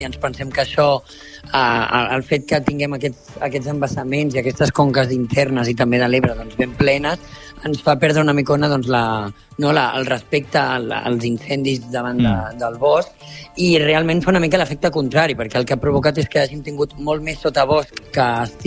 i ens pensem que això, el fet que tinguem aquests embassaments i aquestes conques internes i també de l'Ebre doncs, ben plenes, ens fa perdre una micona doncs, el respecte als incendis davant del bosc, i realment fa una mica l'efecte contrari, perquè el que ha provocat és que hàgim tingut molt més sotabosc que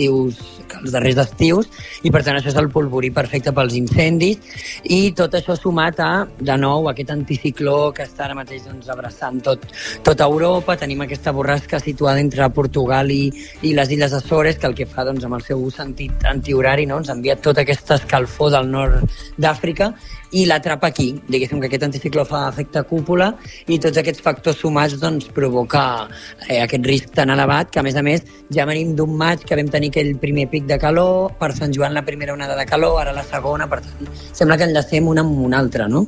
els darrers estius, i per tant això és el polvorí perfecte pels incendis, i tot això sumat a, de nou, aquest anticicló que està ara mateix doncs, abraçant tota Europa. Tenim aquesta borrasca situada entre Portugal i les Illes Açores, que el que fa doncs, amb el seu sentit antihorari, no? Ens envia tota aquesta escalfor del nord d'Àfrica i l'atrapa aquí. Diguéssim que aquest anticicló fa efecte cúpula i tots aquests factors sumats doncs, provoca aquest risc tan elevat que, a més, ja venim d'un maig que vam tenir aquell primer pic de calor, per Sant Joan la primera onada de calor, ara la segona, per tant, sembla que enllacem una amb una altra, no?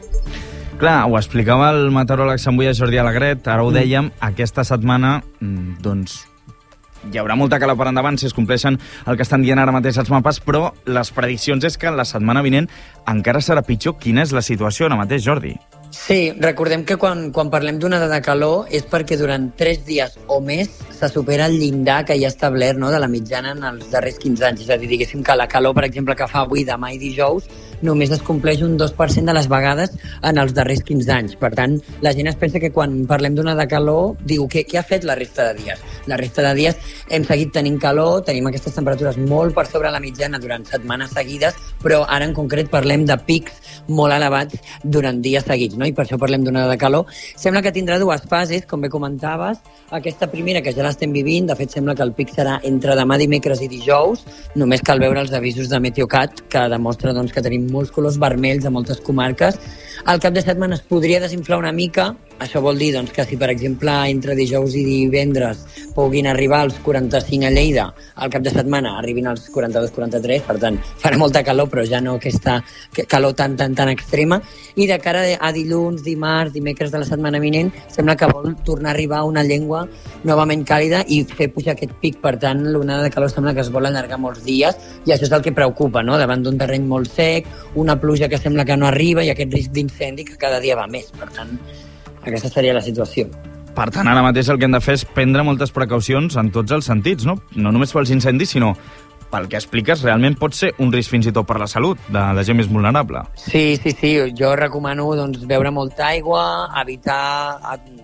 Clar, ho explicava el meteoròleg Sambuia Jordi Alegret, ara ho dèiem, aquesta setmana, doncs, hi haurà molta calor per endavant si es compleixen el que estan dient ara mateix els mapes, però les prediccions és que la setmana vinent encara serà pitjor. Quina és la situació ara mateix, Jordi? Sí, recordem que quan parlem d'una onada de calor és perquè durant 3 dies o més se supera el llindar que hi ha establert, no?, de la mitjana en els darrers 15 anys. És a dir, diguéssim que la calor, per exemple, que fa avui, demà i dijous, només es compleix un 2% de les vegades en els darrers 15 anys. Per tant, la gent es pensa que quan parlem d'una de calor, diu, què ha fet la resta de dies? La resta de dies hem seguit tenint calor, tenim aquestes temperatures molt per sobre la mitjana durant setmanes seguides, però ara en concret parlem de pics molt elevats durant dies seguits, no? I per això parlem d'una de calor. Sembla que tindrà 2 fases, com bé comentaves. Aquesta primera, que ja l'estem vivint, de fet sembla que el pic serà entre demà, dimecres i dijous. Només cal veure els avisos de Meteocat, que demostra doncs, que tenim molts colors vermells a moltes comarques. Al cap de setmana es podria desinflar una mica. Això vol dir doncs, que si, per exemple, entre dijous i divendres puguin arribar als 45 a Lleida, al cap de setmana arribin als 42-43, per tant, farà molta calor, però ja no aquesta calor tan extrema. I de cara a dilluns, dimarts, dimecres de la setmana vinent, sembla que vol tornar a arribar una llengua novament càlida i fer pujar aquest pic. Per tant, l'onada de calor sembla que es vol allargar molts dies, i això és el que preocupa, no?, davant d'un terreny molt sec, una pluja que sembla que no arriba i aquest risc d'incendi que cada dia va més. Per tant, aquesta seria la situació. Per tant, ara mateix el que hem de fer és prendre moltes precaucions en tots els sentits, no? No només pels incendis, sinó pel que expliques, realment pot ser un risc fins i tot per la salut de la gent més vulnerable. Sí. Jo recomano doncs, beure molta aigua, evitar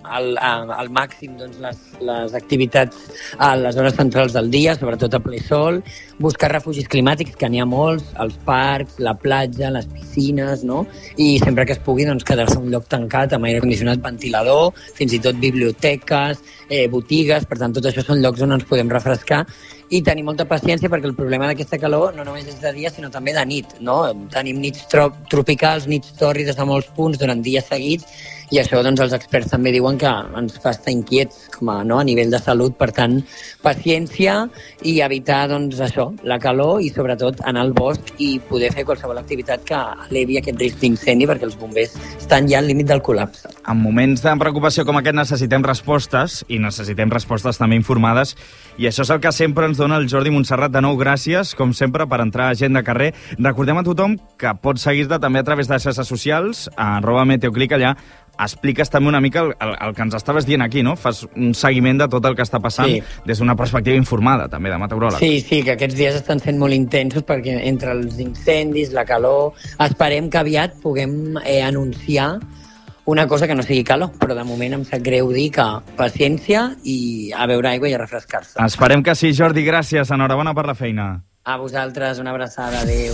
al màxim doncs, les activitats a les hores centrals del dia, sobretot a ple sol, buscar refugis climàtics, que n'hi ha molts, els parcs, la platja, les piscines, no? I sempre que es pugui doncs, quedar-se en un lloc tancat amb aire condicionat, ventilador, fins i tot biblioteques, botigues. Per tant, tot això són llocs on ens podem refrescar i tenir molta paciència, perquè el problema d'aquesta calor no només és de dia, sinó també de nit, no? Tenim nits tropicals, nits tòrrides a molts punts durant dies seguits, i això doncs, els experts també diuen que ens fa estar inquiets a nivell de salut. Per tant, paciència i evitar doncs, això, la calor, i sobretot anar al bosc i poder fer qualsevol activitat que elevi aquest risc d'incendi, perquè els bombers estan ja al límit del col·lapse. En moments de preocupació com aquest necessitem respostes, i necessitem respostes també informades, i això és el que sempre ens dona el Jordi Montserrat. De nou, gràcies, com sempre, per entrar a Gent de Carrer. Recordem a tothom que pot seguir-te també a través de xarxes socials, a @meteoclic, allà expliques també una mica el que ens estaves dient aquí, no? Fas un seguiment de tot el que està passant, sí, des d'una perspectiva informada, també, de meteoròleg. Sí, que aquests dies estan sent molt intensos, perquè entre els incendis, la calor, esperem que aviat puguem anunciar una cosa que no sigui calor, però de moment em sap greu dir que paciència i a beure aigua i a refrescar-se. Esperem que sí, Jordi, gràcies, enhorabona per la feina. A vosaltres, una abraçada, adeu.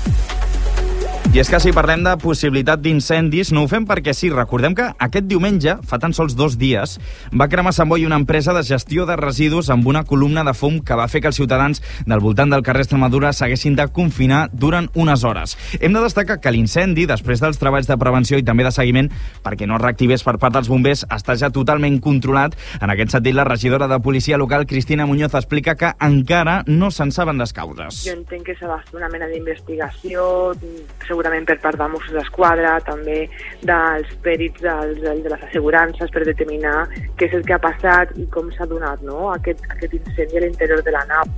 I és que si parlem de possibilitat d'incendis, no ho fem perquè sí. Recordem que aquest diumenge, fa tan sols 2 dies, va cremar a Sant Boi una empresa de gestió de residus amb una columna de fum que va fer que els ciutadans del voltant del carrer Extremadura s'haguessin de confinar durant unes hores. Hem de destacar que l'incendi, després dels treballs de prevenció i també de seguiment, perquè no es reactivés per part dels bombers, està ja totalment controlat. En aquest sentit, la regidora de policia local, Cristina Muñoz, explica que encara no se'n saben les causes. Jo entenc que s'ha de fer una mena d'investigació, segurament per part de Mossos d'Esquadra, també dels pèrits de les assegurances, per determinar què és el que ha passat i com s'ha donat, no?, aquest incendi a l'interior de la nau.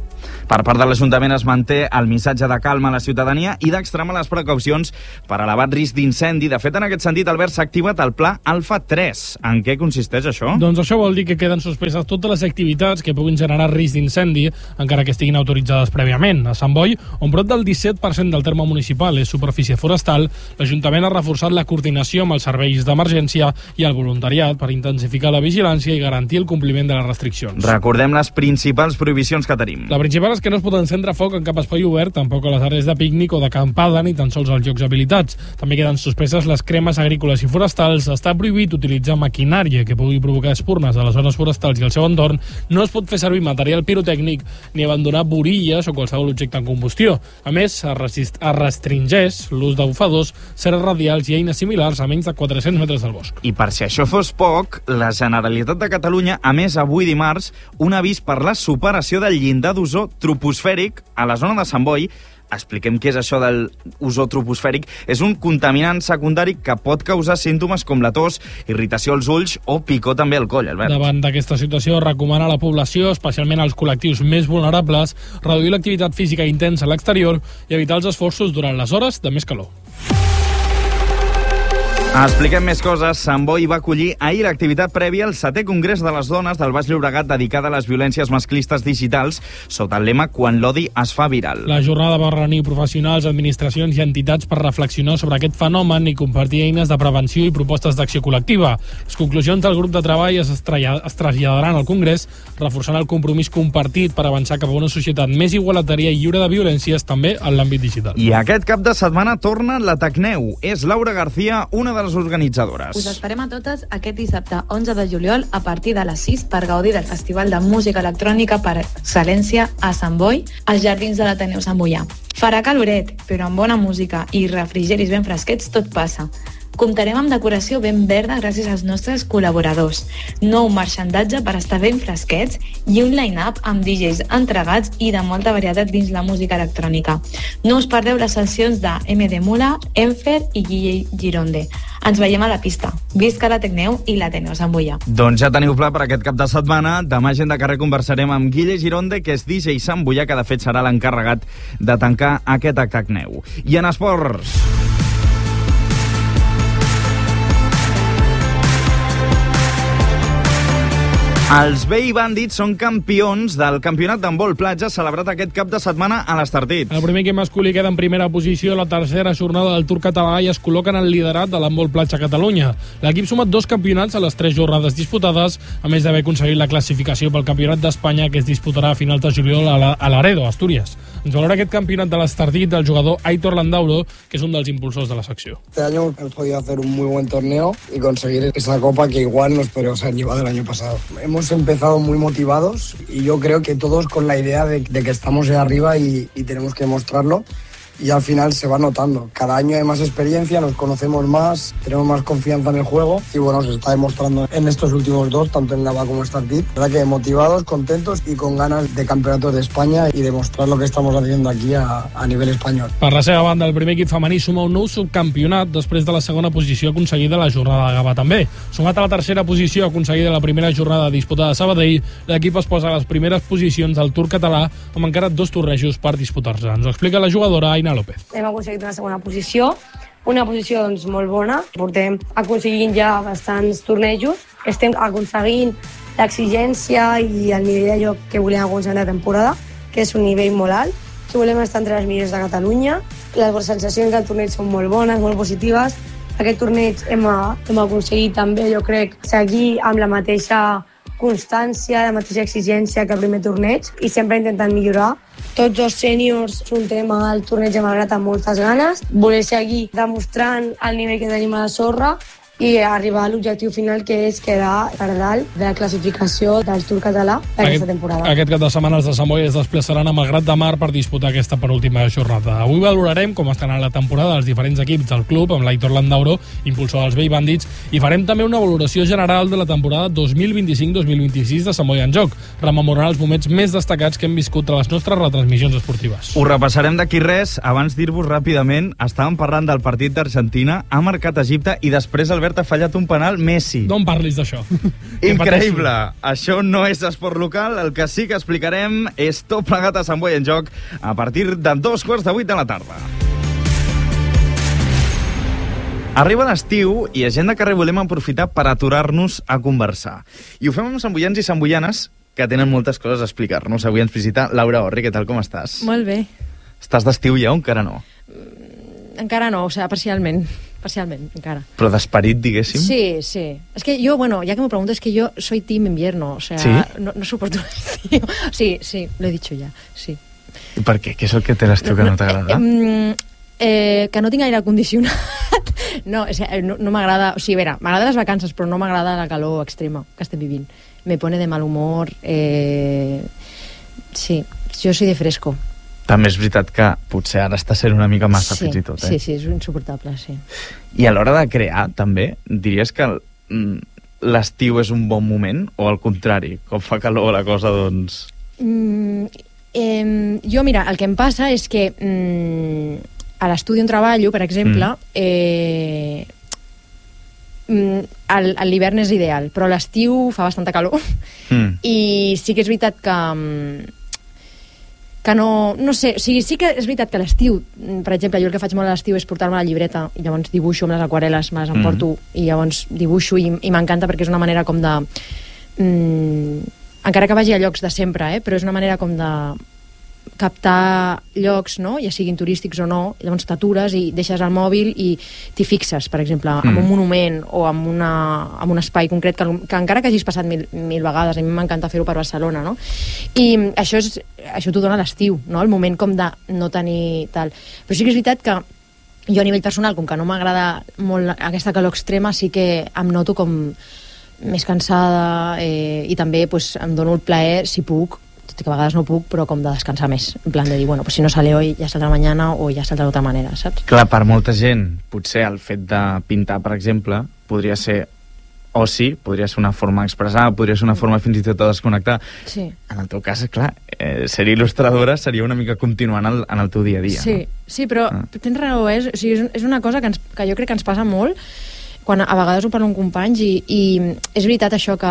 Per part de l'Ajuntament es manté el missatge de calma a la ciutadania i d'extremar les precaucions per elevat risc d'incendi. De fet, en aquest sentit, Albert, s'ha activat el pla Alfa 3. En què consisteix això? Doncs això vol dir que queden suspeses totes les activitats que puguin generar risc d'incendi, encara que estiguin autoritzades prèviament. A Sant Boi, on prop del 17% del terme municipal és superfície forestal, l'Ajuntament ha reforçat la coordinació amb els serveis d'emergència i el voluntariat per intensificar la vigilància i garantir el compliment de les restriccions. Recordem les principals prohibicions que tenim. La principal és que no es pot encendre foc en cap espai obert, tampoc a les àrees de pícnic o d'acampada, ni tan sols als llocs habilitats. També queden suspeses les cremes agrícoles i forestals. Està prohibit utilitzar maquinària que pugui provocar espurnes a les zones forestals i al seu entorn. No es pot fer servir material pirotècnic ni abandonar borilles o qualsevol objecte en combustió. A més, es restringeix l'ús d'abufadors, ceres radials i eines similars a menys de 400 metres del bosc. I per si això fos poc, la Generalitat de Catalunya ha emès avui dimarts un avís per la superació del llindar d'ozó troposfèric a la zona de Sant Boi. Expliquem què és això del ozó troposfèric. És un contaminant secundari que pot causar símptomes com la tos, irritació als ulls o picor també al coll, Albert. Davant d'aquesta situació, recomana a la població, especialment als col·lectius més vulnerables, reduir l'activitat física intensa a l'exterior i evitar els esforços durant les hores de més calor. Expliquem més coses. Sant Boi va acollir ahir l'activitat prèvia al 7è Congrés de les Dones del Baix Llobregat dedicada a les violències masclistes digitals sota el lema Quan l'odi es fa viral. La jornada va reunir professionals, administracions i entitats per reflexionar sobre aquest fenomen i compartir eines de prevenció i propostes d'acció col·lectiva. Les conclusions del grup de treball es traslladaran al Congrés, reforçant el compromís compartit per avançar cap a una societat més igualitària i lliure de violències també en l'àmbit digital. I aquest cap de setmana torna la Tecneu. És Laura García, una de les organitzadores. Us esperem a totes aquest dissabte 11 de juliol a partir de les 6 per gaudir del Festival de Música Electrònica per excel·lència a Sant Boi, als jardins de l'Ateneu Sant Boià. Farà caloret, però amb bona música i refrigeris ben fresquets tot passa. Comptarem amb decoració ben verda gràcies als nostres col·laboradors, nou marxandatge per estar ben fresquets i un line-up amb DJs entregats i de molta varietat dins la música electrònica. No us perdeu les sessions de MD Mula, Enfer i Guille Gironde. Ens veiem a la pista. Visca la Tecneu i l'Ateneu Sant Boià. Doncs ja teniu pla per aquest cap de setmana. Demà, gent de carrer, conversarem amb Guille Gironde, que és DJ Sant Boià, que de fet serà l'encarregat de tancar aquest Tecneu. I en esports... Els Bay Bandits són campions del campionat d'handbol platja celebrat aquest cap de setmana a l'Estartit. El primer equip masculí queda en primera posició a la tercera jornada del Tour català i es col·loquen en el liderat de l'handbol platja a Catalunya. L'equip suma 2 campionats a les 3 jornades disputades, a més d'haver aconseguit la classificació pel Campionat d'Espanya que es disputarà a finals de juliol a Laredo, Astúries. Ens valora aquest campionat de l'Estartit del jugador Aitor Landauro, que és un dels impulsors de la secció. Este año hemos podido hacer un muy buen torneo y conseguir esa copa que igual nos podríamos haber llevado el año pasado. Hemos empezado muy motivados y yo creo que todos con la idea de que estamos ahí arriba y tenemos que demostrarlo. Y al final se va notando. Cada año hay más experiencia, nos conocemos más, tenemos más confianza en el juego y bueno, se está demostrando en estos últimos 2, tanto en Nava como en Startit. La verdad que motivados, contentos y con ganas de campeonatos de España y demostrar lo que estamos haciendo aquí a nivel espanyol. Per la seva banda, el primer equip femení suma un nou subcampionat després de la segona posició aconseguida a la jornada de Gavà també. Sumat a la tercera posició aconseguida a la primera jornada disputada a Sabadell, l'equip es posa a les primeres posicions del Tour català amb encara 2 tornejos per disputar-se. Ens ho explica la jugadora Aina López. Hem aconseguit una segona posició, una posició doncs, molt bona. Portem aconseguint ja bastants tornejos. Estem aconseguint l'exigència i el nivell de joc que volem aconseguir la temporada, que és un nivell molt alt, que volem estar entre les millors de Catalunya. Les sensacions del torneig són molt bones, molt positives. Aquest torneig hem aconseguit també, jo crec, seguir amb la mateixa constància, la mateixa exigència que el primer torneig i sempre intentant millorar. Tots els sèniors afrontem el torneig de Malgrat amb moltes ganes, voler seguir demostrant el nivell que tenim a la sorra i arribar a l'objectiu final, que és quedar per dalt de la classificació del Tour català aquesta temporada. Aquest cap de setmana els de Sant Boi es desplaçaran a Malgrat de Mar per disputar aquesta penúltima jornada. Avui valorarem com estan a la temporada els diferents equips del club amb l'Aitor Landauro, impulsor dels Bay Bandits, i farem també una valoració general de la temporada 2025-2026 de Sant Boi en Joc, rememorant els moments més destacats que hem viscut a les nostres retransmissions esportives. Ho repassarem d'aquí res. Abans dir-vos ràpidament, estàvem parlant del partit d'Argentina, ha marcat Egipte i després el Albert ha fallat un penal, Messi. No em parlis d'això. Increïble. Això no és esport local. El que sí que explicarem és tot plegat a Sant Boi en Joc a partir de 7:15 de la tarda. Arriba l'estiu i a Gent de Carrer volem aprofitar per aturar-nos a conversar. I ho fem amb santboians i santboianes que tenen moltes coses a explicar-nos. Avui ens visita Laura Orri. Què tal, com estàs? Molt bé. Estàs d'estiu ja o encara no? Encara no, o sigui, parcialment, encara. Però d'esperit, diguéssim? Sí, sí. És que jo, bueno, ya que me preguntas, es que yo soy team invierno, o sea, ¿Sí? no soporto l'estiu. Sí, lo he dicho ya, sí. I per què? Què és el que té l'estiu que no t'agrada? Que no tinc aire condicionat. No, o sea, no m'agrada... O sigui, a veure, m'agrada les vacances, però no m'agrada la calor extrema que estem vivint. Me pone de mal humor. Sí, jo soy de fresco. També és veritat que potser ara està sent una mica massa, fins i tot. Sí, és insuportable, sí. I a l'hora de crear, també, diries que l'estiu és un bon moment o al contrari? Com fa calor la cosa, doncs... Jo, mira, el que em passa és que a l'estudi on treballo, per exemple, l'hivern és ideal, però l'estiu fa bastanta calor i sí que és veritat que no sé, o sigui, sí que és veritat que l'estiu, per exemple, jo el que faig molt a l'estiu és portar-me la llibreta i llavors dibuixo amb les aquarel·les, me les emporto i llavors dibuixo i m'encanta perquè és una manera com de... encara que vagi a llocs de sempre, però és una manera com de captar llocs, no? Ja siguin turístics o no, llavors t'atures i deixes el mòbil i t'hi fixes, per exemple, en un monument o en un espai concret que encara que hagis passat mil vegades, a mi m'encanta fer-ho per Barcelona, no? I això t'ho dona l'estiu, no? El moment com de no tenir tal. Però sí que és veritat que jo a nivell personal, com que no m'agrada molt aquesta calor extrema, sí que em noto com més cansada i també pues, em dono el plaer, si puc, tot i que a vegades no puc, però com de descansar més, en plan de dir, bueno, pues si no sale hoy, ya saldrá mañana o ya saldrá d'altra manera, saps? Clar, per molta gent, potser el fet de pintar, per exemple, podria ser oci, podria ser una forma d'expressar, podria ser una forma fins i tot de desconnectar. Sí. En el teu cas, clar, ser il·lustradora seria una mica continuar en el teu dia a dia. Sí, no? Sí, però tens raó, o sigui, és una cosa que jo crec que ens passa molt quan a vegades ho parlo amb companys i és veritat això que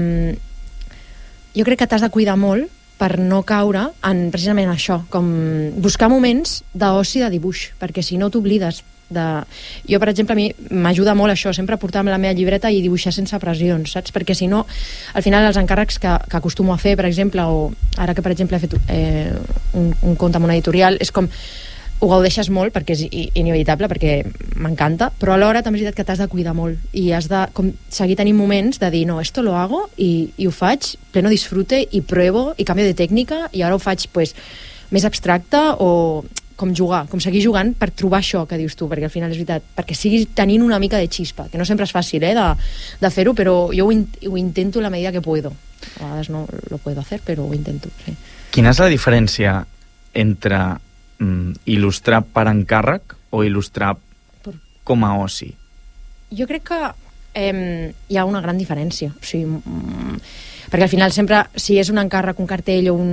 jo crec que t'has de cuidar molt per no caure en precisament això, com buscar moments d'oci de dibuix, perquè si no t'oblides de... Jo, per exemple, a mi m'ajuda molt això, sempre portar-me la meva llibreta i dibuixar sense pressions, saps? Perquè si no, al final els encàrrecs que acostumo a fer, per exemple, o ara que, per exemple, he fet un conte amb una editorial, és com ho gaudeixes molt perquè és inevitable, perquè m'encanta, però alhora també és veritat que t'has de cuidar molt i has de com, seguir tenint moments de dir, no, esto lo hago i ho faig pleno disfrute i pruebo i canvio de tècnica i ara ho faig pues, més abstracte o com jugar, com seguir jugant per trobar això que dius tu, perquè al final és veritat, perquè siguis tenint una mica de xispa, que no sempre és fàcil de fer-ho, però jo ho intento la medida que puedo. A vegades no lo puedo hacer, però ho intento, sí. Quina és la diferència entre il·lustrar per encàrrec o il·lustrar com a oci? Jo crec que hi ha una gran diferència. O sigui, perquè al final sempre, si és un encàrrec, un cartell o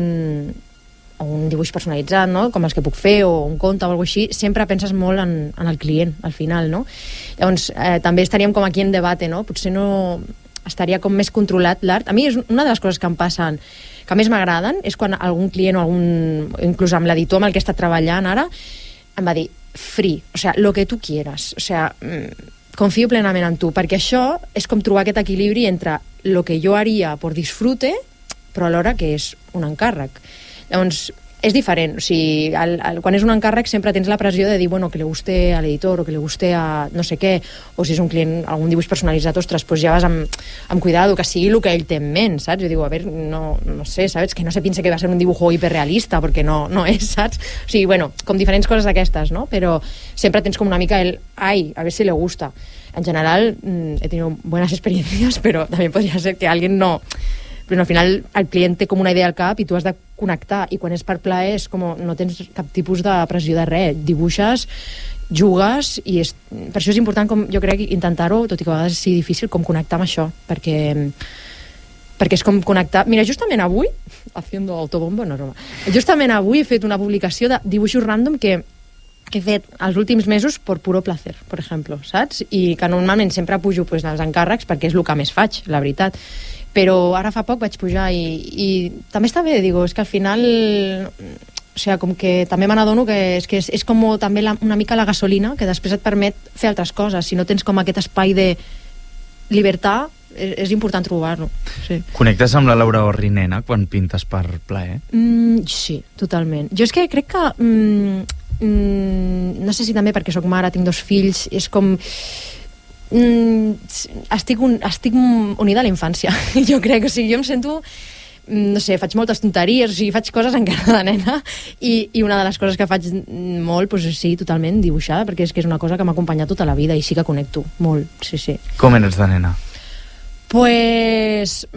un dibuix personalitzat, no? Com els que puc fer, o un conte o alguna cosa així, sempre penses molt en el client, al final, no? Llavors, també estaríem com aquí en debate, no? Potser no estaria com més controlat l'art. A mi és una de les coses que em passen que més m'agraden és quan algun client o inclús amb l'editor amb el que he estat treballant ara em va dir, free, o sea, lo que tu quieras, o sea, confio plenament en tu, perquè això és com trobar aquest equilibri entre lo que jo haria por disfrute però alhora que és un encàrrec. Llavors, és diferent, o sigui, quan és un encàrrec sempre tens la pressió de dir, bueno, que li guste a l'editor o que li guste a no sé què, o si és un client, algun dibuix personalitzat, ostres, doncs ja vas amb cuidado, que sigui el que ell té en ment, saps? Jo digo, a ver, no sé, ¿sabes? Que no se piense que va a ser un dibujo hiperrealista, perquè no és, saps? O sigui, bueno, com diferents coses d'aquestes, no? Però sempre tens com una mica a ver si le gusta. En general, he tenido buenas experiencias, pero también podría ser que alguien no... Però al final el client té com una idea al cap i tu has de connectar, i quan és per plaer és com no tens cap tipus de pressió de res, dibuixes, jugues, i per això és important, com jo crec, intentar-ho, tot i que a vegades sigui difícil, com connectar amb això, perquè és com connectar... Mira, justament avui, haciendo autobombo, no, justament avui he fet una publicació de dibuixos random que que he fet els últims mesos per puro placer, per exemple, saps? I que normalment sempre pujo pues, als encàrrecs perquè és el que més faig, la veritat. Però ara fa poc vaig pujar i també està bé, digo, és que al final... O sigui, com que també me n'adono que és com també una mica la gasolina que després et permet fer altres coses. Si no tens com aquest espai de llibertat, és important trobar-lo. Sí. Connectes amb la Laura Orri nena quan pintes per plaer? Sí, totalment. Jo és que crec que... no sé si també perquè sóc mare, tinc 2 fills, és com... estic unida a la infància. Jo crec, o sigui, jo em sento... no sé, faig moltes tonteries, o sigui, faig coses encara de nena i una de les coses que faig molt, doncs sí, totalment dibuixar, perquè és que és una cosa que m'ha acompanyat tota la vida i sí que connecto molt, sí, sí. Com eres de nena? Pues...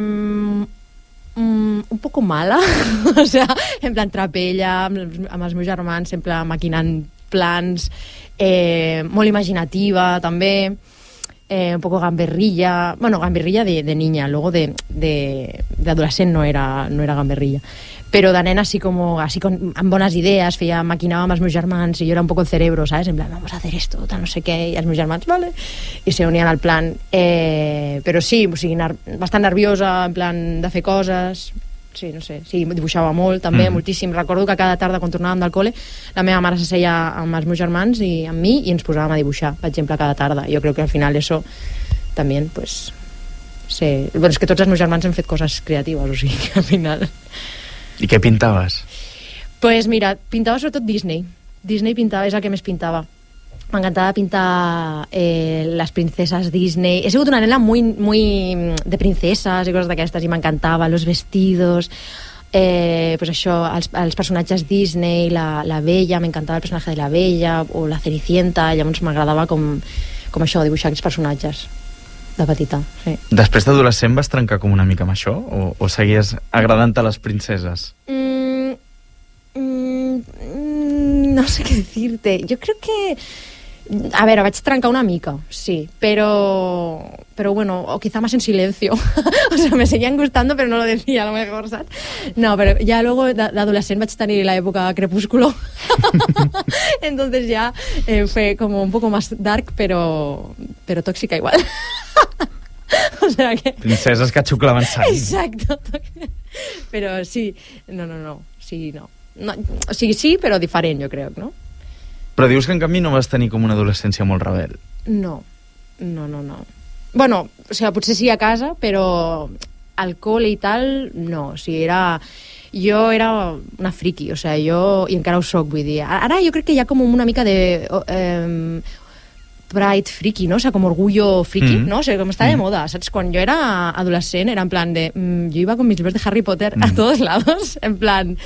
un poco mala, o sea, en plan trapella, amb els meus germans, sempre maquinant plans, molt imaginativa, també... un poco gamberrilla, bueno, gamberrilla de niña, luego de adolescent no era gamberrilla, pero de nena así como amb bones idees, maquinava amb els meus germans i jo era un poco el cerebro, ¿sabes? En plan, vamos a hacer esto, tal, no sé què, i els meus germans, vale, i se unien al plan, però sí, o sigui, bastant nerviosa, en plan de fer coses, sí, no sé, sí, dibuixava molt també, moltíssim. Recordo que cada tarda quan tornàvem del col·le la meva mare s'asseia amb els meus germans i amb mi i ens posàvem a dibuixar, per exemple, cada tarda. Jo crec que al final eso també, pues, sí. Bueno, és que tots els meus germans han fet coses creatives, o sigui, que al final... I què pintaves? Pues mira, pintava sobretot Disney. Disney pintava, és el que més pintava. M'encantava pintar les princeses Disney. He sigut una nena muy de princeses i coses d'aquestes i m'encantava, los vestidos, pues això, els personatges Disney, la Bella, m'encantava el personatge de la Bella o la Cenicienta, llavors m'agradava com això, dibuixar aquests personatges de petita, sí. Després d'adolescent vas trencar com una mica amb això o seguies agradant-te les princeses? No sé què dir-te. Jo crec que... A veure, vaig trencar una mica, sí, pero bueno, o quizá más en silencio. O sea, me seguían gustando, pero no lo decía, a lo mejor, ¿sabes? No, pero ya luego de adolescent vaig tenir la época crepúsculo. Entonces ya fue como un poco más dark, pero tóxica igual. O sea que... Princeses que xuclaven sang. Exacto. Pero sí, no, sí, no. O sigui, sí, però diferent, jo crec, no? Però dius que en canvi no vas tenir com una adolescència molt rebel. No. Bueno, o sigui, potser sí a casa, però al col·le i tal, no. O sigui, jo era una friki, o sigui, i encara ho soc, vull dir. Ara jo crec que hi ha com una mica de... pride friki, no? O sigui, com orgullo friki, ¿no? O sigui, com està de moda, saps? Quan jo era adolescent era en plan de... yo iba con mis libros de Harry Potter a todos lados, en plan...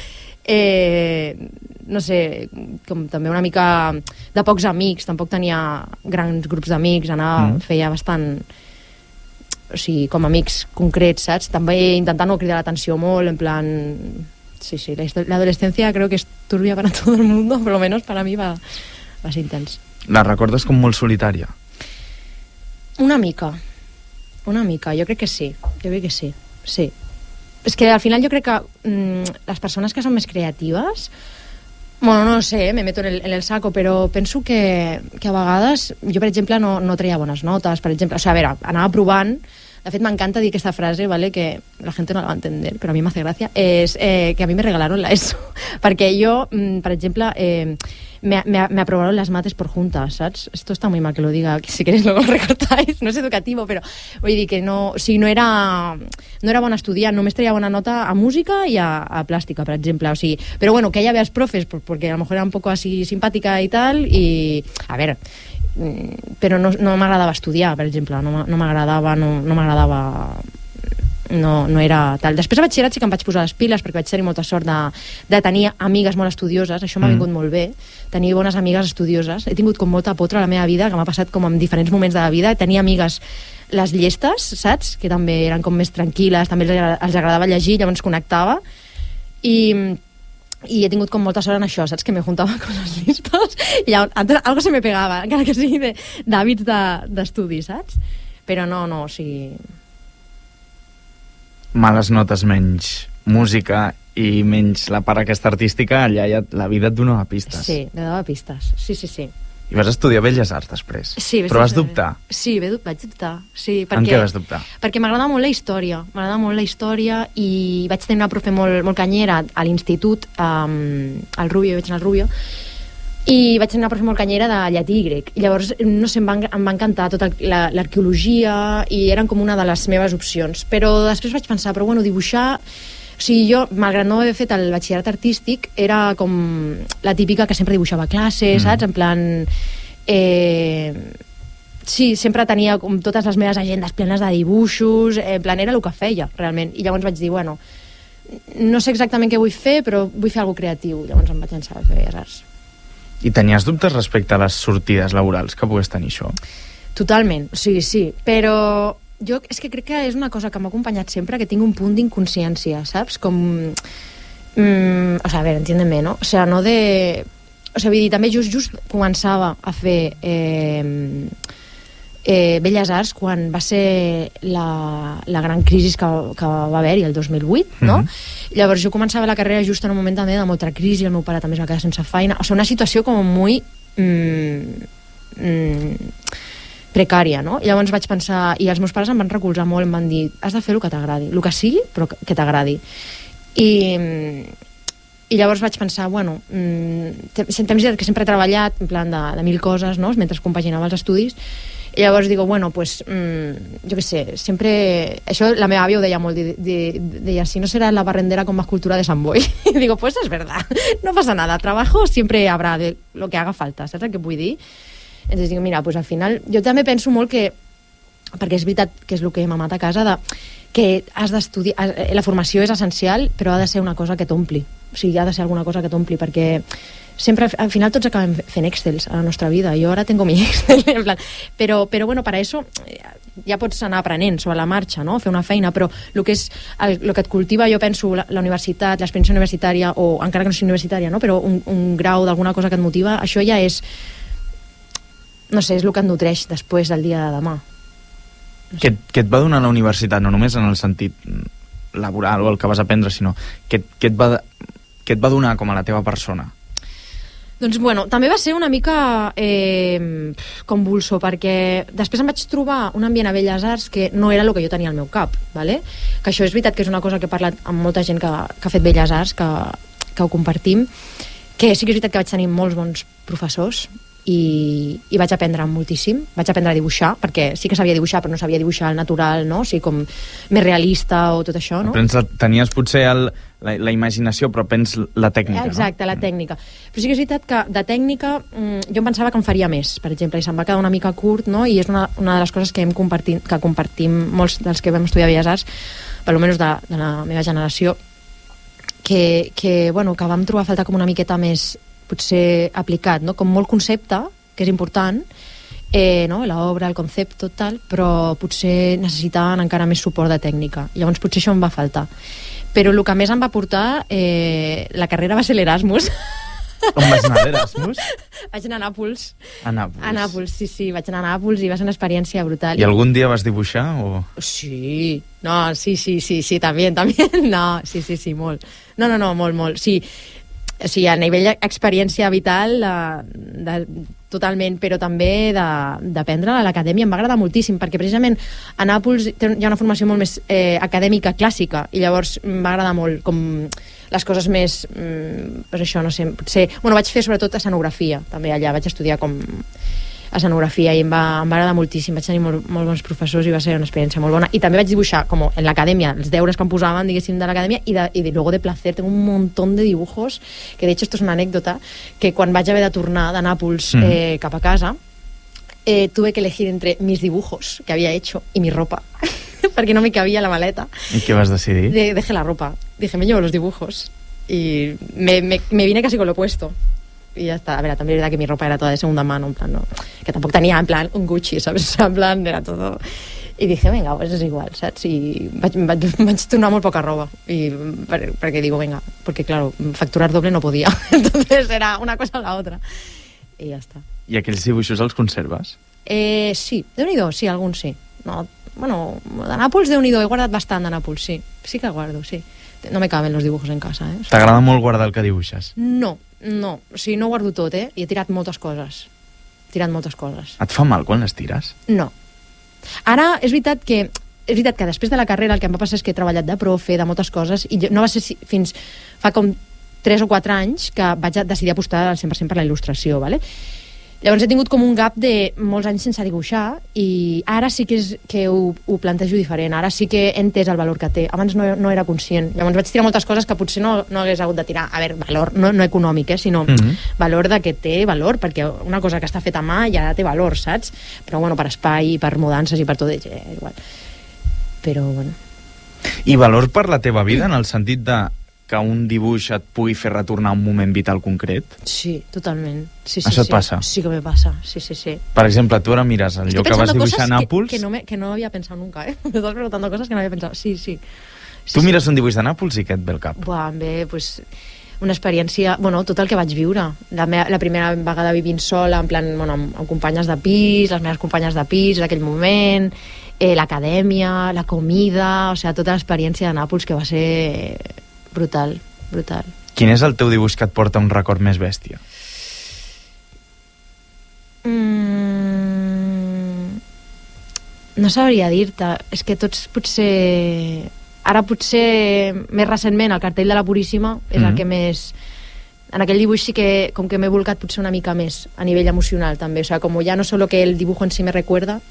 no sé, com també una mica de pocs amics, tampoc tenia grans grups d'amics, feia bastant, o sigui, com amics concrets, saps? També intentant no cridar l'atenció molt, en plan... Sí, la adolescencia creo que es turbia para todo el mundo, por lo menos para mí va ser intens. La recordes com molt solitària? Una mica, jo crec que sí, sí. És que al final jo crec que les persones que són més creatives, bueno, no sé, me meto en el saco, però penso que a vegades jo, per exemple, no treia bones notes, per exemple, o sigui, a veure, anava provant, de fet m'encanta dir aquesta frase, ¿vale? Que la gente no la va a entender, però a mi m'hace gracia, és que a mi me regalaron la ESO, perquè jo, per exemple, me aprobaron las mates por juntas, ¿sabes? Esto está muy mal que lo diga, que si queréis luego lo recortáis, no es educativo, però vull dir que no, o sigui, no era bona estudiant, només treia bona nota a música i a plàstica, per exemple, o sigui, però bueno, que ella ve als profes, porque a lo mejor era un poco así simpática y tal, y a ver, però no m'agradava estudiar, per exemple, no m'agradava, no era tal. Després a batxillerat sí que em vaig posar les piles perquè vaig tenir molta sort de tenir amigues molt estudioses, això m'ha vingut molt bé, tenir bones amigues estudioses. He tingut com molta potra a la meva vida, que m'ha passat com en diferents moments de la vida. Tenia amigues les llestes, saps? Que també eren com més tranquil·les, també els agradava llegir, llavors connectava. I he tingut com molta sort en això, saps? Que me juntava con les listos i antes algo se me pegava, encara que sigui d'hàbits d'estudi, saps? Però no, o sigui... Males notes menys música i menys la part aquesta artística, allà ja la vida et donava pistes. Sí, me dava pistes, sí. I vas estudiar Belles Arts després. Sí, però vas dubtar? Sí, vaig dubtar. Sí, en què vas dubtar? Perquè m'agrada molt la història i vaig tenir una profe molt canyera a l'institut, al Rubio, vaig anar al Rubio, i vaig tenir una profe molt canyera de llatí i grec. I llavors, no sé, em va encantar tota l'arqueologia i eren com una de les meves opcions. Però després vaig pensar, però bueno, dibuixar... O sigui, jo, malgrat no haver fet el batxillerat artístic, era com la típica que sempre dibuixava a classe, saps? En plan... sí, sempre tenia com totes les meves agendes plenes de dibuixos, en plan, era el que feia, realment. I llavors vaig dir, bueno, no sé exactament què vull fer, però vull fer alguna cosa creatiu. Llavors em vaig llançar a fer Belles Arts. I tenies dubtes respecte a les sortides laborals que pogués tenir això? Totalment, sí, però... Jo és que crec que és una cosa que m'ha acompanyat sempre, que tinc un punt d'inconsciència, saps? Com... o sea, a veure, entiéndeme, ¿no? O sea, no de... O sea, vull dir, també just començava a fer Belles Arts quan va ser la gran crisi que va haver-hi el 2008, no? Llavors jo començava la carrera just en un moment també de molta crisi, el meu pare també es va quedar sense feina, o sigui, una situació com molt precària, no? I llavors vaig pensar, i els meus pares em van recolzar molt, em van dir, has de fer el que t'agradi, el que sigui, però que t'agradi. I llavors vaig pensar, bueno, temps que sempre he treballat en plan de 1000 coses, no?, mentre compaginava els estudis, i llavors digo, bueno, pues, jo què sé, sempre... Això la meva àvia ho deia molt, deia, si no serà la barrendera con más cultura de Sant Boi. I digo, pues es verdad, no pasa nada, trabajo siempre habrá de lo que haga falta, saps el que vull dir? Entonces dic, mira, pues al final... Jo també penso molt que... Perquè és veritat que és el que m'ha matat a casa, que has d'estudiar... La formació és essencial, però ha de ser una cosa que t'ompli. O sigui, ha de ser alguna cosa que t'ompli, perquè sempre, al final tots acabem fent Excels a la nostra vida. Jo ara tengo mi Excel, en plan... Però bueno, para eso ja pots anar aprenent sobre la marxa, no? Fer una feina, però el que és el que et cultiva, jo penso, la universitat, l'experiència universitària, o encara que no sigui universitària, no? Però un grau d'alguna cosa que et motiva, això ja és... No sé, és el que et nutreix després del dia de demà. No sé. Què et va donar la universitat, no només en el sentit laboral o el que vas aprendre, sinó què et va donar com a la teva persona? Doncs, bueno, també va ser una mica convulso, perquè després em vaig trobar un ambient a Belles Arts que no era el que jo tenia al meu cap, ¿vale? Que això és veritat que és una cosa que he parlat amb molta gent que ha fet Belles Arts, que ho compartim, que sí que és veritat que vaig tenir molts bons professors, i vaig aprendre moltíssim. Vaig aprendre a dibuixar, perquè sí que sabia dibuixar, però no sabia dibuixar al natural, no? O sigui, com més realista o tot això, no? Tenies potser la imaginació, però pens la tècnica, exacte, no? La tècnica. Però sí que és veritat que de tècnica jo em pensava que em faria més, per exemple, i se'm va quedar una mica curt, no? I és una de les coses que compartim molts dels que vam estudiar Belles Arts, per almenys de la meva generació, que vam trobar a faltar com una miqueta més potser aplicat, no? Com molt concepte, que és important, no? L'obra, el concepte, tal, però potser necessitaven encara més suport de tècnica. Llavors potser això em va faltar. Però el que més em va portar la carrera va ser l'Erasmus. On vas anar, l'Erasmus? Vaig anar a Nàpols. A Nàpols. A Nàpols, sí, vaig anar a Nàpols i va ser una experiència brutal. I algun dia vas dibuixar, o...? Sí, no, sí, també, no, sí, molt. No, molt, sí. O sigui, a nivell d'experiència vital totalment, però també d'aprendre a l'acadèmia em va agradar moltíssim, perquè precisament a Nàpols hi ha una formació molt més acadèmica, clàssica, i llavors em va agradar molt com les coses més per això, no sé, potser... Bueno, vaig fer sobretot escenografia, també allà vaig estudiar com escenografia i em va agradar moltíssim, vaig tenir molt bons professors i va ser una experiència molt bona, i també vaig dibuixar com en l'acadèmia, els deures que em posaven, diguéssim, de l'acadèmia, y luego de placer, tengo un montón de dibujos, que de hecho esto es una anécdota, que quan vaig haver de tornar de Nàpols cap a casa, tuve que elegir entre mis dibujos que había hecho y mi ropa, perquè no me cabía la maleta. ¿Y qué vas a decidir? Dejé la ropa, dije, me llevo los dibujos, y me vine casi con lo opuesto. Y ya está. A ver, también es verdad que mi ropa era toda de segunda mano, en plan, no, que tampoco tenía en plan un Gucci, ¿sabes? En plan, era todo... Y dije, venga, pues es igual, ¿sabes? Y vaig tornar molt poca roba, y perquè digo, venga, porque claro, facturar doble no podía, entonces era una cosa o la otra, y ya está. I aquells dibuixos els conserves? Sí, Déu-n'hi-do, sí, alguns sí. No, Bueno, de Nàpols, Déu-n'hi-do, he guardat bastant de Nàpols, sí. Sí que guardo, sí. No me caben los dibujos en casa, eh? T'agrada molt guardar el que dibuixes? No. O sigui, no guardo tot, eh? I he tirat moltes coses. Et fa mal quan les tires? No. Ara, és veritat que després de la carrera el que em va passar és que he treballat de profe, de moltes coses, i no va ser fins fa com 3 o 4 anys que vaig decidir apostar al 100% per la il·lustració, ¿vale? Llavors he tingut com un gap de molts anys sense dibuixar i ara sí que ho plantejo diferent, ara sí que he entès el valor que té. Abans no era conscient. Llavors vaig tirar moltes coses que potser no hagués hagut de tirar. A veure, valor, no econòmic, sinó valor de que té valor, perquè una cosa que està feta a mà ja té valor, saps? Però bueno, per espai, per mudances i per tot, igual. Però bueno. I valor per la teva vida, en el sentit de que un dibuix et pugui fer retornar a un moment vital concret? Sí, totalment. Sí, Això et passa? Sí que me passa, sí. Per exemple, tu ara mires el lloc que vas dibuixar a Nàpols... Que no havia pensat nunca, eh? Me estàs preguntant coses que no havia pensat. Sí. Tu mires un dibuix de Nàpols i què et ve al cap? Buah, em ve, una experiència... Bueno, tot el que vaig viure. La primera vegada vivint sola, en plan, bueno, amb companyes de pis, les meves companyes de pis d'aquell moment, l'acadèmia, la comida... O sigui, tota l'experiència de Nàpols que va ser... brutal. Quin és el teu dibuix que et porta un record més bèstia? No sabria dir-te. És que tots potser... Ara potser, més recentment, el cartell de la Puríssima és el que més... En aquell dibuix sí que com que m'he volcat potser una mica més a nivell emocional també. O sea, como ya no solo que el dibujo en sí me recuerda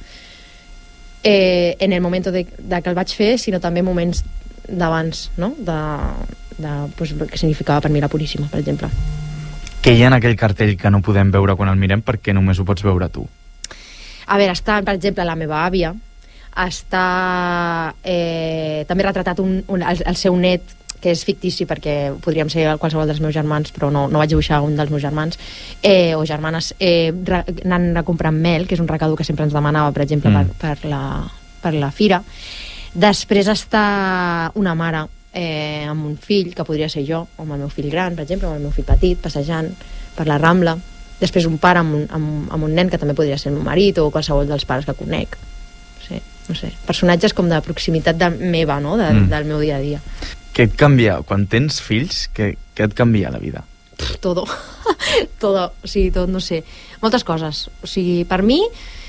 en el moment de que el vaig fer, sinó també moments d'abans, no? Pues, el que significava per mi la Puríssima, per exemple. Què hi ha en aquell cartell que no podem veure quan el mirem perquè només ho pots veure tu? A veure, està, per exemple, la meva àvia, està també retratat el seu net, que és fictici perquè podríem ser qualsevol dels meus germans, però no vaig dibuixar un dels meus germans o germanes, anant a comprar mel, que és un recado que sempre ens demanava, per exemple, per la fira. Després està una mare amb un fill, que podria ser jo, o amb el meu fill gran, per exemple, o amb el meu fill petit, passejant per la Rambla. Després un pare amb un nen, que també podria ser el meu marit, o qualsevol dels pares que conec. Sí, no sé. Personatges com de proximitat meva, no? Del meu dia a dia. Què et canvia? Quan tens fills, què et canvia la vida? Todo. O sigui, tot, no sé. Moltes coses. O sigui, per mi...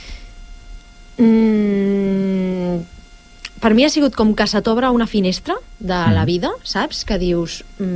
Per mi ha sigut com que se t'obre una finestra de la vida, saps? Que dius...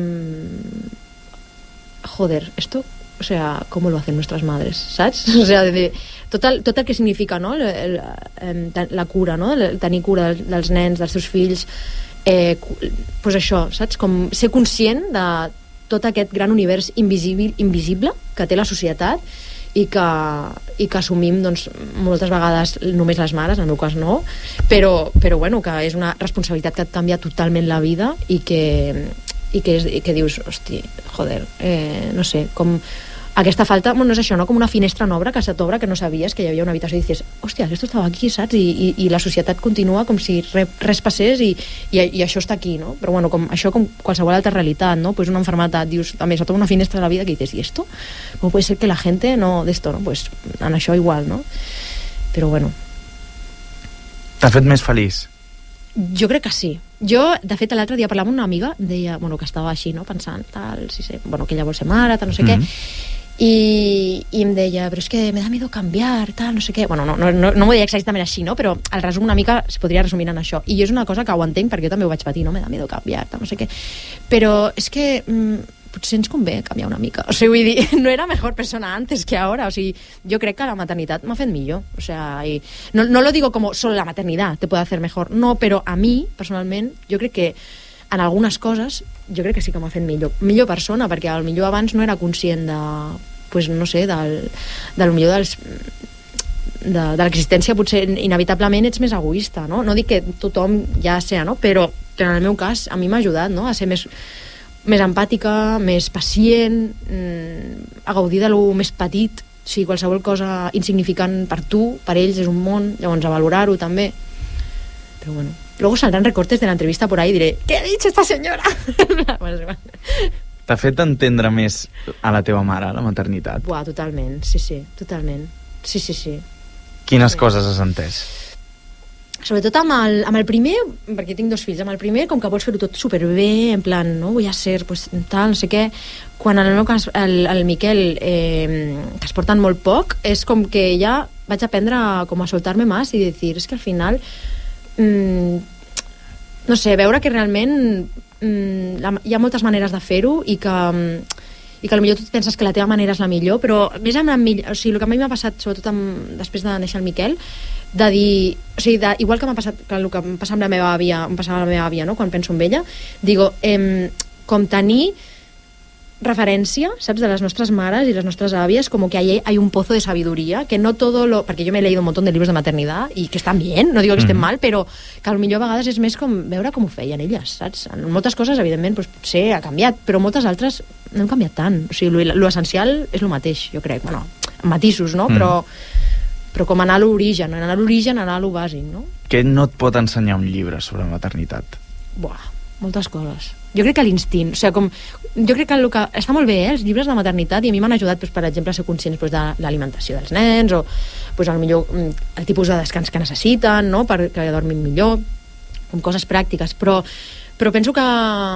joder, esto... O sea, ¿cómo lo hacen nuestras madres? ¿Saps? O sea, tot el que significa, no? La cura, no? Tenir cura dels nens, dels seus fills... pues això, saps? Com ser conscient de tot aquest gran univers invisible que té la societat i que assumim, doncs, moltes vegades només les mares, en el meu cas no, però bueno, que és una responsabilitat que et canvia totalment la vida i que dius, hosti, joder, no sé, com aquesta falta, bueno, no és això, no? Com una finestra en obra que se t'obre, que no sabies que hi havia una habitació i dices, hòstia, esto estava aquí, saps? I la societat continua com si res passés i això està aquí, no? Però bueno, com qualsevol altra realitat, no? Pues una enfermedad, dius, també se t'obre una finestra de la vida que dices, ¿y esto? ¿Cómo puede ser que la gente no de esto, no? Pues en això igual, no? Però bueno. T'ha fet més feliç? Jo crec que sí. Jo, de fet, l'altre dia parlava amb una amiga, em deia, bueno, que estava així, no? Pensant, tal, bueno, que ella vol ser mare, tal, no sé què, i em deia, però és que me da miedo cambiar, tal, no sé què. Bueno, no m'ho deia exactament així, no? Però el resum una mica es podria resumir en això. I és una cosa que ho entenc perquè jo també ho vaig patir, no? Me da miedo cambiar, tal, no sé què. Però és que potser ens convé canviar una mica. O sigui, vull dir, no era mejor persona antes que ahora. O sigui, jo crec que la maternitat m'ha fet millor. O sea, y no lo digo como solo la maternidad te puede hacer mejor. No, però a mi, personalment, jo crec que en algunes coses jo crec que sí que m'ha fet millor persona, perquè al millor abans no era conscient de, pues, no sé, del millor de l'existència. Potser inevitablement ets més egoista, no? No dic que tothom ja sea, no? Però en el meu cas a mi m'ha ajudat, no? A ser més empàtica, més pacient, a gaudir de lo més petit. O sigui, qualsevol cosa insignificant per tu, per ells és un món, llavors a valorar-ho també. Pero bueno, luego saldrán recortes de la entrevista por ahí y diré, ¿qué ha dicho esta señora? T'ha fet entendre més a la teva mare, la maternitat? Buah, totalment, sí, totalment. Sí. Quines coses has entès? Sobretot amb el primer, perquè tinc 2 fills, amb el primer com que vols fer-ho tot superbé, en plan, no, vull ser pues, tal, no sé què. Quan en el meu cas el Miquel, que es porten molt poc, és com que ja vaig aprendre com a soltar-me més i dir, és que al final no sé, veure que realment hi ha moltes maneres de fer-ho i que potser tu penses que la teva manera és la millor, però més o sigui, el que a mi m'ha passat, sobretot després de néixer el Miquel, de dir, o sigui, igual que m'ha passat que el que em passa amb la meva àvia, em passava amb la meva àvia, no?, quan penso en ella, digo, com tenir referència, saps, de les nostres mares i les nostres àvies, como que hay un pozo de sabiduría, que no todo lo... Perquè jo m'he leído un montón de libros de maternidad i que estan bien, no digo que estem mal, però que potser a vegades és més com veure com ho feien elles, saps? En moltes coses, evidentment, doncs, potser ha canviat, però moltes altres no han canviat tant. O sigui, lo essencial és el mateix, jo crec. Bueno, amb matisos, no? Però com anar a l'origen, anar a lo bàsic, no? Què no et pot ensenyar un llibre sobre maternitat? Buah, moltes coses. Jo crec que l'instint, o sigui, jo crec que el que està molt bé, els llibres de maternitat, i a mi m'han ajudat, per exemple, a ser conscients de l'alimentació dels nens, o potser el tipus de descans que necessiten, no?, perquè dormin millor, com coses pràctiques, però penso que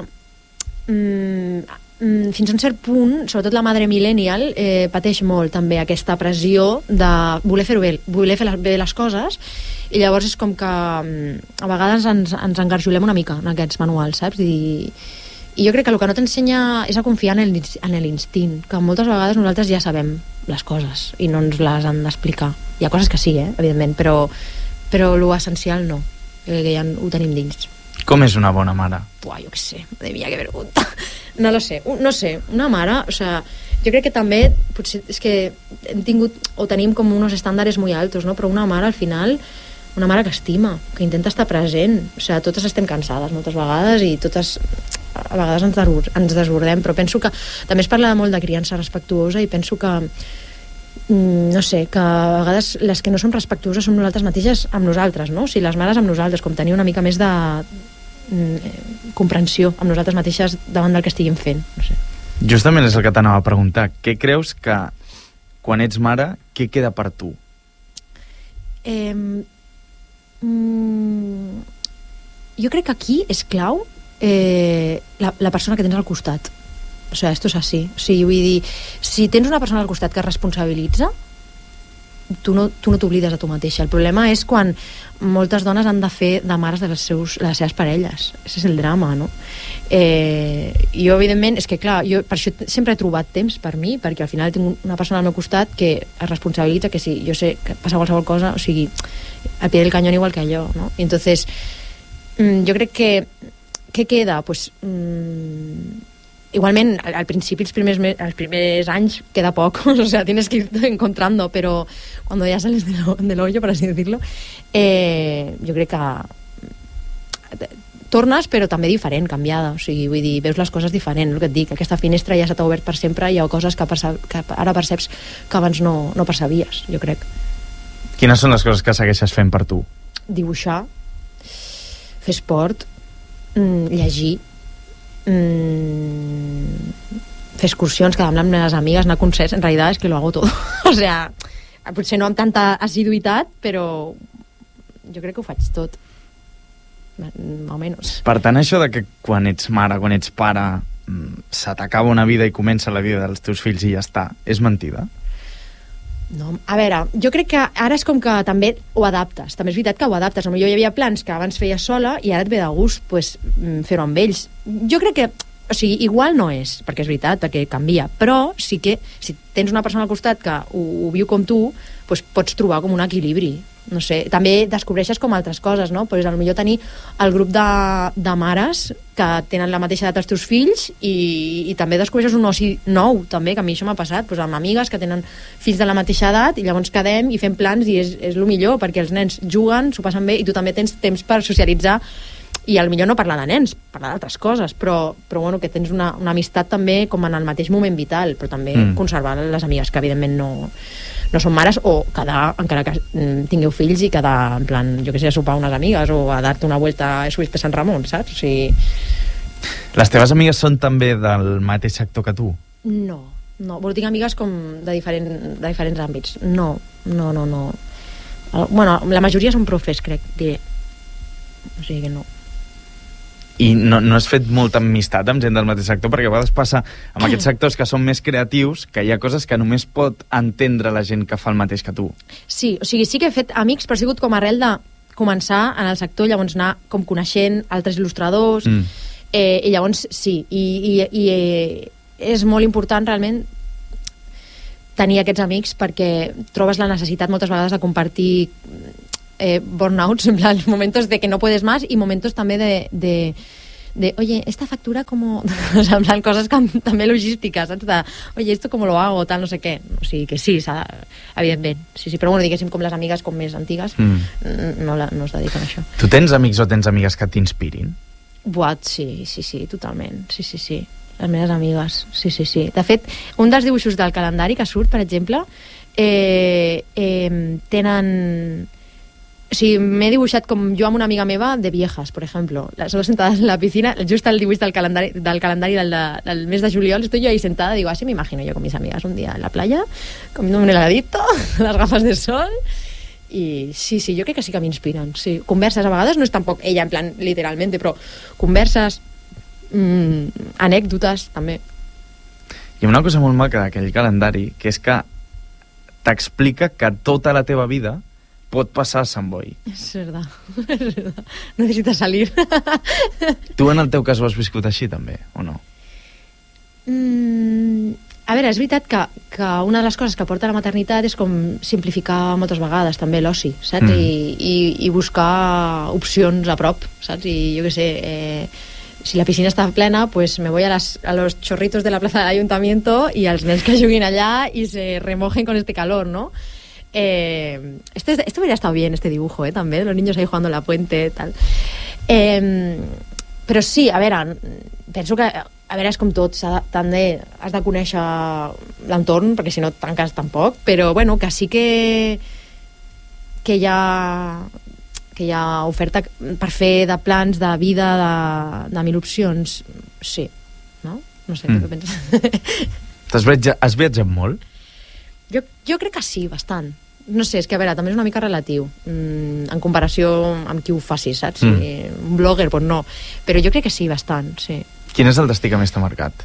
fins a un cert punt, sobretot la madre millennial, pateix molt també aquesta pressió de voler fer bé les coses, i llavors és com que a vegades ens engarjolem una mica en aquests manuals, saps? I jo crec que el que no t'ensenya és a confiar en l'instint, que moltes vegades nosaltres ja sabem les coses i no ens les han d'explicar. Hi ha coses que sí, evidentment, però l'essencial no, que ja ho tenim dins. Com és una bona mare? Buah, jo què sé, madre mía, que vergüenza. No lo sé, una mare, o sea, jo crec que també, potser és que hem tingut, o tenim com unos estàndares muy altos, no? Però una mare, al final, una mare que estima, que intenta estar present, o sea, totes estem cansades moltes vegades i totes a vegades ens desbordem, però penso que també es parla molt de criança respectuosa i penso que no sé, que a vegades les que no som respectuoses som nosaltres mateixes amb nosaltres, no? O sigui, les mares amb nosaltres, com tenir una mica més de comprensió amb nosaltres mateixes davant del que estiguin fent, no sé. Justament és el que t'anava a preguntar. Què creus que, quan ets mare, què queda per tu? Jo crec que aquí és clau la persona que tens al costat. O sigui, esto és així. O sigui, vull dir, si tens una persona al costat que es responsabilitza, tu no t'oblides a tu mateixa. El problema és quan moltes dones han de fer de mares de les seves parelles. Ese és el drama, no? Jo, evidentment, és que clar, jo per això sempre he trobat temps per mi, perquè al final tinc una persona al meu costat que es responsabilitza, que si jo sé que passa qualsevol cosa, o sigui, al pie del cañón igual que jo, no? I entonces, jo crec que què queda? Pues igualment, al principi, els primers anys queda poc, o sea, tienes que ir encontrando, pero cuando ya sales del hoyo, por así decirlo, jo crec que tornes, però també diferent, canviada, o sigui, vull dir, veus les coses diferent, el que et dic, aquesta finestra ja se t'ha obert per sempre, hi ha coses que ara perceps que abans no percebies, jo crec. Quines són les coses que segueixes fent per tu? Dibuixar, fer esport, llegir, fer excursions, quedar-me amb les amigues, anar a concerts, en realitat és que lo hago todo. O sea, potser no amb tanta assiduïtat, però jo crec que ho faig tot. Más o menos. Per tant, això de que quan ets mare, quan ets pare, se t'acaba una vida i comença la vida dels teus fills i ja està, és mentida? No, a veure, jo crec que ara és com que també ho adaptes. També és veritat que ho adaptes. Potser hi havia plans que abans feies sola i ara et ve de gust pues, fer-ho amb ells. Jo crec que, o sigui, igual no és, perquè és veritat, perquè canvia, però sí que si tens una persona al costat que ho viu com tu, pues, pots trobar com un equilibri. No sé, també descobreixes com altres coses, no? Pues, potser tenir el grup de mares que tenen la mateixa edat els teus fills i també descobreixes un oci nou, també, que a mi això m'ha passat, pues, amb amigues que tenen fills de la mateixa edat i llavors quedem i fem plans i és el millor, perquè els nens juguen, s'ho passen bé i tu també tens temps per socialitzar i potser no parlar de nens, parlar d'altres coses, però bueno, que tens una amistat també com en el mateix moment vital, però també conservar les amigues que evidentment no són mares, o quedar, encara que tingueu fills, i quedar en plan, jo que sé, a sopar unes amigues o a dar-te una vuelta a Suïs per Sant Ramon, saps? O sigui... Les teves amigues són també del mateix sector que tu? No, bueno, tinc amigues com de diferents àmbits. No. Bueno, la majoria són profes, crec, diré. o sigui que no. I no has fet molta amistat amb gent del mateix sector? Perquè a vegades passa amb aquests sectors que són més creatius que hi ha coses que només pot entendre la gent que fa el mateix que tu. Sí, o sigui, sí que he fet amics, però ha sigut com arrel de començar en el sector, llavors anar com coneixent altres il·lustradors, i llavors sí, i és molt important realment tenir aquests amics perquè trobes la necessitat moltes vegades de compartir burnouts, en plan, momentos de que no puedes más y momentos també de oye, esta factura como... o sea, en plan, coses també logístiques, saps? De, oye, esto como lo hago, tal, no sé què. O sigui que sí, evidentment. Sí, però bueno, diguéssim, com les amigues com més antigues no es dediquen a això. Tu tens amics o tens amigues que t'inspirin? Sí, totalment. Sí. Les meves amigues, sí. De fet, un dels dibuixos del calendari que surt, per exemple, tenen... O sigui, m'he dibuixat com jo amb una amiga meva de viejas, per exemple. Las dos sentadas en la piscina, just el dibuix del calendari del mes de juliol, estoy yo ahí sentada, digo, así me imagino yo con mis amigas un día en la playa, comiendo un heladito, las gafas de sol, i sí, jo crec que sí que m'inspiren. Sí. Converses, a vegades no és tampoc ella, en plan, literalment, però converses, anècdotes, també. Hi ha una cosa molt maca d'aquell calendari, que és que t'explica que tota la teva vida pot passar a Sant Boi. És verdad. Necessita salir. Tu en el teu cas ho has viscut així també, o no? A veure, és veritat que una de les coses que porta la maternitat és com simplificar moltes vegades també l'oci, saps? I buscar opcions a prop, saps? I jo què sé, si la piscina està plena, pues me voy a los chorritos de la plaza del ayuntamiento y als nens que juguin allà y se remojen con este calor, ¿no? Esto hubiera estado bien, este dibujo, també, los niños ahí jugando en la puente, tal. Però sí, a veure, penso que, a veure, és com tot, també has de conèixer l'entorn, perquè si no et tanques tampoc, però bueno, que sí que hi ha oferta per fer de plans de vida de 1000 opcions, sí, no? No sé, què penses? Has viatjat molt? Jo crec que sí, bastant. No sé, és que a veure, també és una mica relatiu en comparació amb qui ho faci, saps? Un blogger, doncs no. Però jo crec que sí, bastant, sí. Quin és el destí que més t'ha marcat?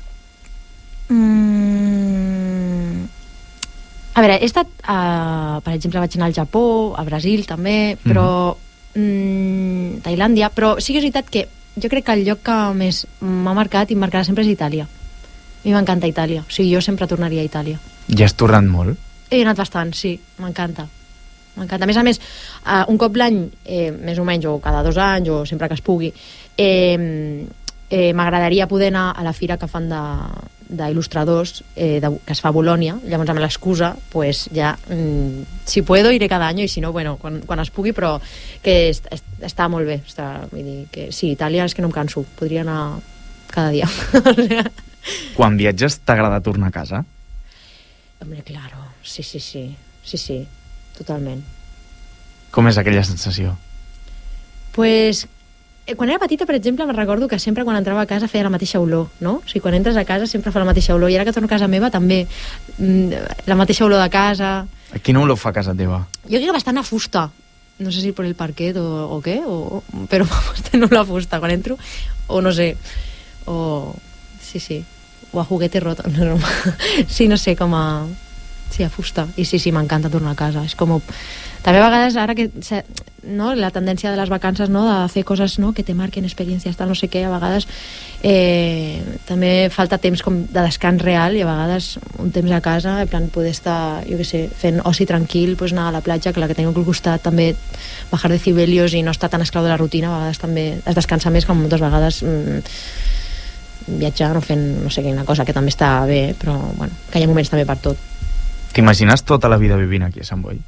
A veure, he estat, per exemple, vaig anar al Japó, a Brasil també, però Tailàndia, però sí que és veritat que jo crec que el lloc que més m'ha marcat i em marcarà sempre és Itàlia. A mi m'encanta Itàlia, o sigui, jo sempre tornaria a Itàlia. I has tornat molt? He anat bastant, sí, m'encanta. A més, un cop l'any, més o menys, o cada 2 anys, o sempre que es pugui, m'agradaria poder anar a la fira que fan d'il·lustradors que es fa a Bolònia, llavors amb l'excusa, pues ja, si puedo iré cada any, i si no, bueno, quan es pugui, però que està molt bé. Vull dir que sí, Itàlia és que no em canso, podria anar cada dia. Quan viatges t'agrada tornar a casa? Hombre, claro, sí, totalment. Com és aquella sensació? Pues, quan era petita, per exemple, me'n recordo que sempre quan entrava a casa feia la mateixa olor, no? O sigui, quan entres a casa sempre fa la mateixa olor, i ara que torno a casa meva també, la mateixa olor de casa. Quina olor fa a casa teva? Jo crec que bastant a fusta, no sé si per el parquet o què, però tenir la fusta quan entro, o no sé, o... sí, o a juguete roto, no. Sí, no sé, com a... Sí, a fusta. I sí, m'encanta tornar a casa. És com... També a vegades, ara que... No? La tendència de les vacances, no? De fer coses, no? Que te marquen experiències, tal, no sé què, a vegades també falta temps com de descans real, i a vegades un temps a casa, en plan, poder estar, jo què sé, fent oci tranquil, pues anar a la platja, que la que tenim al costat, també bajar decibelios i no estar tan esclau de la rutina, a vegades també es descansa més, com moltes vegades... viatjar o fent no sé quina cosa que també està bé, però bueno, que hi ha moments també per tot. T'imagines tota la vida vivint aquí a Sant Boi?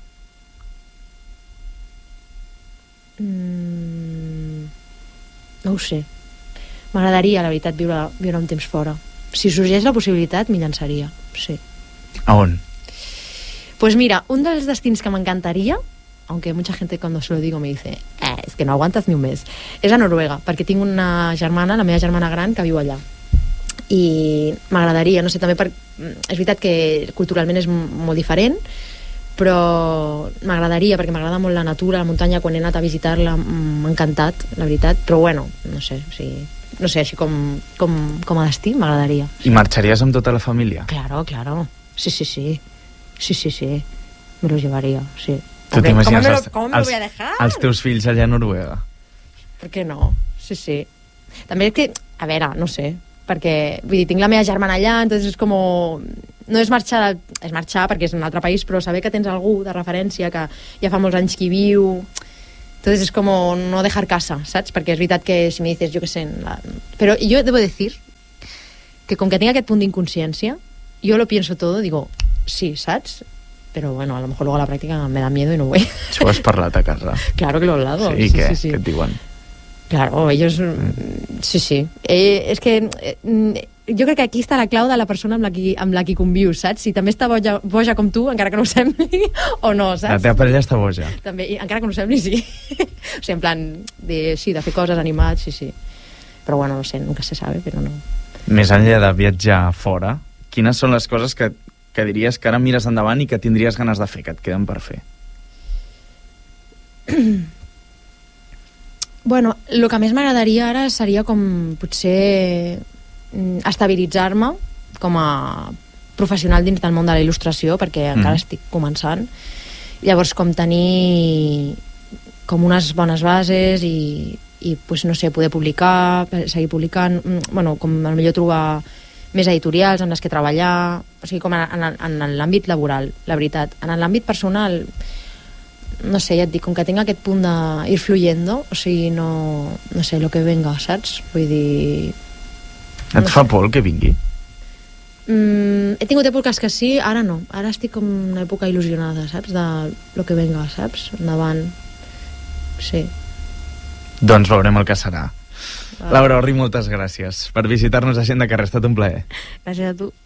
No ho sé, m'agradaria la veritat viure un temps fora. Si sorgeix la possibilitat m'hi llançaria, sí. A on? Pues mira, un dels destins que m'encantaria, aunque mucha gente cuando se lo digo me dice es que no aguantas ni un mes, és a Noruega, perquè tinc una germana, la meva germana gran, que viu allà, i m'agradaria, no sé, també és veritat que culturalment és molt diferent, però m'agradaria, perquè m'agrada molt la natura, la muntanya. Quan he anat a visitar-la m'ha encantat, la veritat, però bueno, no sé, així com a destí m'agradaria. I marxaries amb tota la família? Claro, sí, me los llevaría, sí. Tu t'imagines ¿Cómo me lo voy a dejar? Els teus fills allà a Noruega? Per què no? Sí. També és que, a veure, no sé, perquè, vull dir, tinc la meva germana allà, entonces és com... No és marxar perquè és un altre país, però saber que tens algú de referència que ja fa molts anys que hi viu... Entonces es como no dejar casa, ¿sabes? Porque es verdad que si me dices, yo qué sé... Pero yo debo decir que con que tenga aquest punt d'inconsciència, yo lo pienso todo, digo, sí, ¿sabes? Pero bueno, a lo mejor luego a la práctica me da miedo y no voy. S'ho has parlat a casa? Claro que lo he hablado. Sí, què? Què et diuen? Claro, ellos... Sí. És que... Jo crec que aquí està la clau de la persona amb la qui convius, saps? Si també està boja com tu, encara que no ho sembli, o no, saps? La teva parella està boja. També, encara que no ho sembli, sí. O sigui, en plan, de fer coses animats, sí. Però bueno, no sé, nunca se sabe, però no. Més enllà de viatjar fora, quines són les coses que diries que ara mires endavant i que tindries ganes de fer, que et queden per fer? Bueno, el que més m'agradaria ara seria com potser estabilitzar-me com a professional dins del món de la il·lustració, perquè encara estic començant. Llavors, com tenir com unes bones bases i pues, no sé, poder publicar, seguir publicant, bueno, com potser trobar més editorials en les que treballar, o sigui, com en l'àmbit laboral, la veritat. En l'àmbit personal, no sé, ja et dic, com que tinc aquest punt d'ir fluyendo, o sigui, no sé, lo que venga, saps? Vull dir... Et fa por el que vingui? He tingut èpoques que sí, ara no. Ara estic com en una època il·lusionada, saps? De lo que venga, saps? Endavant. Sí. Doncs veurem el que serà. Laura Orri, moltes gràcies per visitar-nos a Gent de Carrer. Ha estat un plaer. Gràcies a tu.